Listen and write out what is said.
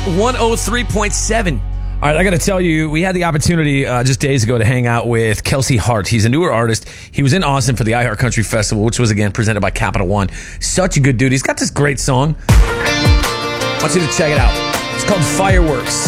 103.7. All right, I got to tell you, we had the opportunity just days ago to hang out with Kelsey Hart. He's a newer artist. He was in Austin for the iHeart Country Festival, which was, again, presented by Capital One. Such a good dude. He's got this great song. I want you to check it out. It's called Fireworks.